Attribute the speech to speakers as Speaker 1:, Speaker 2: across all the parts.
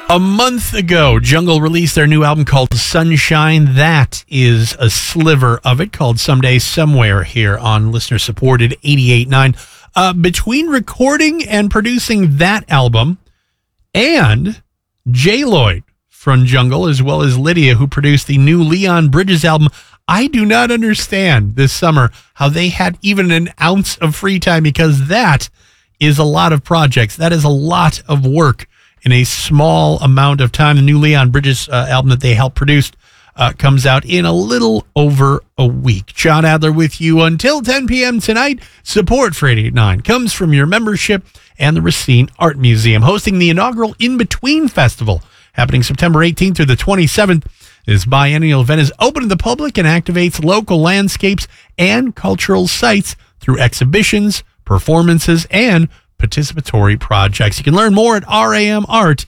Speaker 1: A month ago, Jungle released their new album called Sunshine. That is a sliver of it called Someday Somewhere here on listener-supported 88.9. Between recording and producing that album and Jay Lloyd from Jungle, as well as Lydia, who produced the new Leon Bridges album, I do not understand this summer how they had even an ounce of free time, because that is a lot of projects. That is a lot of work in a small amount of time. The new Leon Bridges album that they helped produce comes out in a little over a week. John Adler with you until 10 p.m. tonight. Support for 88.9 comes from your membership and the Racine Art Museum, hosting the inaugural In Between Festival, happening September 18th through the 27th. This biennial event is open to the public and activates local landscapes and cultural sites through exhibitions, performances, and participatory projects. You can learn more at ramart.org.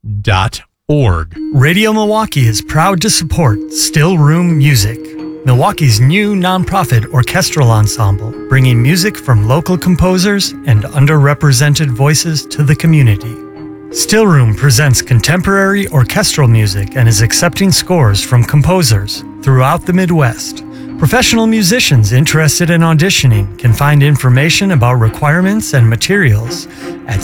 Speaker 2: Radio Milwaukee is proud to support Still Room Music, Milwaukee's new nonprofit orchestral ensemble, bringing music from local composers and underrepresented voices to the community. Still Room presents contemporary orchestral music and is accepting scores from composers throughout the Midwest. Professional musicians interested in auditioning can find information about requirements and materials at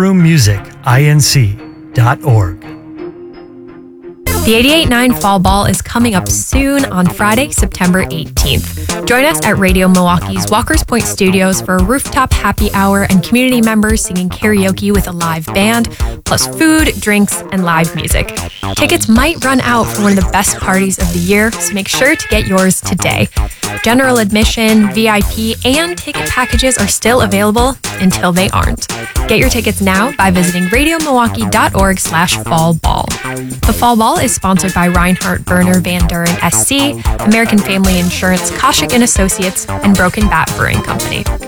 Speaker 2: stillroommusicinc.org.
Speaker 3: The 88.9 Fall Ball is coming up soon on Friday, September 18th. Join us at Radio Milwaukee's Walker's Point Studios for a rooftop happy hour and community members singing karaoke with a live band, plus food, drinks, and live music. Tickets might run out for one of the best parties of the year, so make sure to get yours today. General admission, VIP, and ticket packages are still available until they aren't. Get your tickets now by visiting radiomilwaukee.org/fallball. The Fall Ball is sponsored by Reinhardt Berner Van Duren SC, American Family Insurance, Koshik & Associates, and Broken Bat Brewing Company.